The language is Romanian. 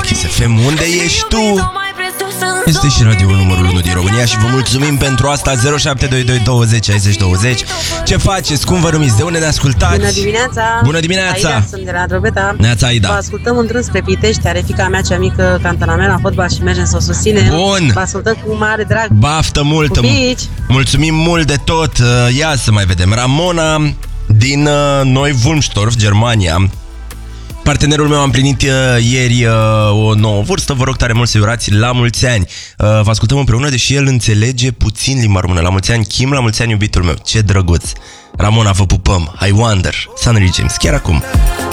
Kiss FM. Unde ești tu? Este și radioul numărul 1 din România și vă mulțumim pentru asta. 0722 20 60 20. Ce faceți? Cum vă numiți? De unde ne ascultați? Bună dimineața! Bună dimineața! Aida, sunt de la Drobeta. Neața, Aida. Vă ascultăm în drum spre Pitești. Are fiica mea cea mică cantonament la fotbal și mergem să o susținem. Bun! Vă ascultăm cu mare drag. Baftă multă! Pupici! Mulțumim mult de tot! Ia să mai vedem. Ramona din Neu-Wulmstorf, Germania. Partenerul meu a împlinit ieri o nouă vârstă. Vă rog tare mult să-i urați la mulți ani. Vă ascultăm împreună, deși el înțelege puțin limba română. La mulți ani, Kim, la mulți ani, iubitul meu. Ce drăguț! Ramona, vă pupăm! I Wonder, Sunny James, chiar acum.